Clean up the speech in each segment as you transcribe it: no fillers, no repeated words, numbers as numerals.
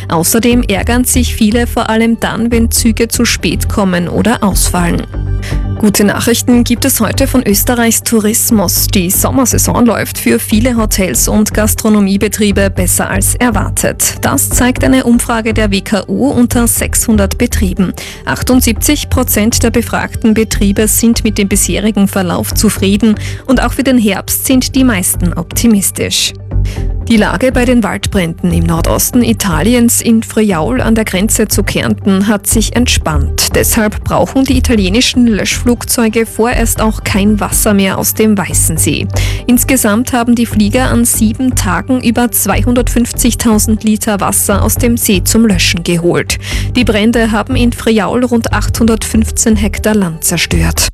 Außerdem ärgern sich viele vor allem dann, wenn Züge zu spät kommen oder ausfallen. Gute Nachrichten gibt es heute von Österreichs Tourismus. Die Sommersaison läuft für viele Hotels und Gastronomiebetriebe besser als erwartet. Das zeigt eine Umfrage der WKU unter 600 Betrieben. 78% der befragten Betriebe sind mit dem bisherigen Verlauf zufrieden und auch für den Herbst sind die meisten optimistisch. Die Lage bei den Waldbränden im Nordosten Italiens in Friaul an der Grenze zu Kärnten hat sich entspannt. Deshalb brauchen die italienischen Löschflugzeuge vorerst auch kein Wasser mehr aus dem Weißen See. Insgesamt haben die Flieger an 7 Tagen über 250.000 Liter Wasser aus dem See zum Löschen geholt. Die Brände haben in Friaul rund 815 Hektar Land zerstört.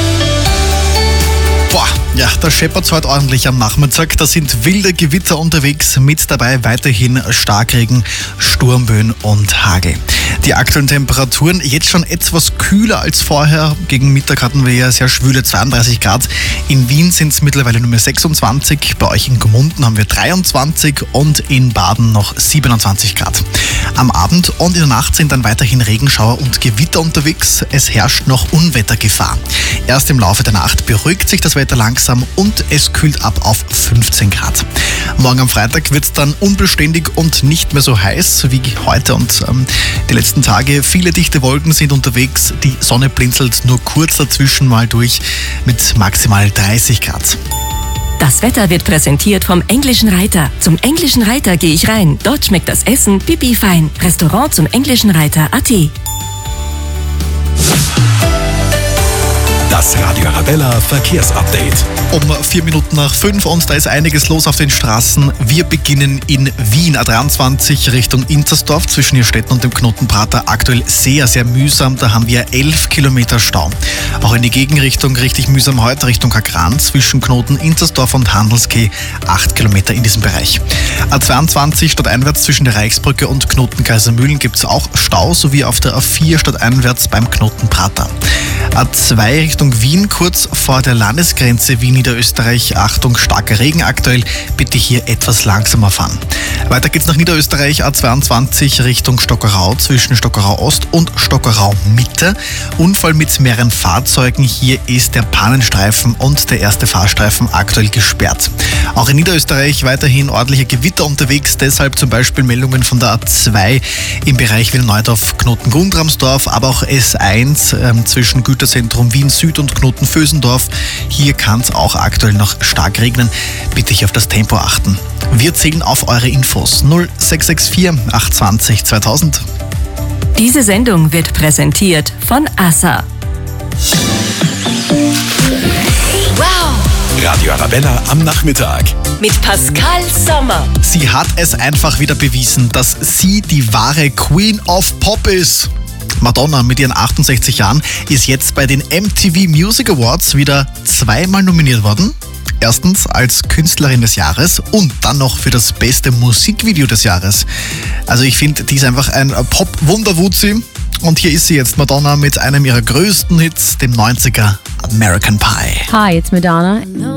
Boah, ja, da scheppert's heute ordentlich am Nachmittag. Da sind wilde Gewitter unterwegs, mit dabei weiterhin Starkregen, Sturmböen und Hagel. Die aktuellen Temperaturen jetzt schon etwas kühler als vorher. Gegen Mittag hatten wir ja sehr schwüle 32 Grad. In Wien sind es mittlerweile nur mehr 26. Bei euch in Gmunden haben wir 23 und in Baden noch 27 Grad. Am Abend und in der Nacht sind dann weiterhin Regenschauer und Gewitter unterwegs. Es herrscht noch Unwettergefahr. Erst im Laufe der Nacht beruhigt sich das Wetter langsam und es kühlt ab auf 15 Grad. Morgen am Freitag wird es dann unbeständig und nicht mehr so heiß wie heute und die letzten Tage. Viele dichte Wolken sind unterwegs, die Sonne blinzelt nur kurz dazwischen mal durch mit maximal 30 Grad. Das Wetter wird präsentiert vom Englischen Reiter. Zum Englischen Reiter gehe ich rein. Dort schmeckt das Essen pipi fein. Restaurant zum Englischen Reiter.at. Das Radio Arabella Verkehrsupdate. Um 4 Minuten nach 5 und da ist einiges los auf den Straßen. Wir beginnen in Wien, A23 Richtung Inzersdorf zwischen Irstetten und dem Knotenprater. Aktuell sehr, sehr mühsam. Da haben wir 11 Kilometer Stau. Auch in die Gegenrichtung richtig mühsam heute Richtung Kagran zwischen Knoten Inzersdorf und Handelskeh 8 Kilometer in diesem Bereich. A22 stadteinwärts zwischen der Reichsbrücke und Knoten Kaisermühlen gibt es auch Stau, sowie auf der A4 stadteinwärts beim Knotenprater. A2 Richtung Wien, kurz vor der Landesgrenze Wien-Niederösterreich. Achtung, starker Regen aktuell. Bitte hier etwas langsamer fahren. Weiter geht's nach Niederösterreich, A22 Richtung Stockerau zwischen Stockerau Ost und Stockerau Mitte. Unfall mit mehreren Fahrzeugen. Hier ist der Pannenstreifen und der erste Fahrstreifen aktuell gesperrt. Auch in Niederösterreich weiterhin ordentliche Gewitter unterwegs. Deshalb zum Beispiel Meldungen von der A2 im Bereich Wiener-Neudorf-Knoten-Gundramsdorf, aber auch S1 zwischen Güterzentrum Wien Süd und Knoten-Vösendorf. Hier kann es auch aktuell noch stark regnen. Bitte hier auf das Tempo achten. Wir zählen auf eure Infos 0664 820 2000. Diese Sendung wird präsentiert von ASSA. Wow! Radio Arabella am Nachmittag. Mit Pascal Sommer. Sie hat es einfach wieder bewiesen, dass sie die wahre Queen of Pop ist. Madonna mit ihren 68 Jahren ist jetzt bei den MTV Music Awards wieder 2-mal nominiert worden. Erstens als Künstlerin des Jahres und dann noch für das beste Musikvideo des Jahres. Also ich finde, die ist einfach ein Pop-Wunderwuzi. Und hier ist sie jetzt, Madonna, mit einem ihrer größten Hits, dem 90er American Pie. Hi, it's Madonna.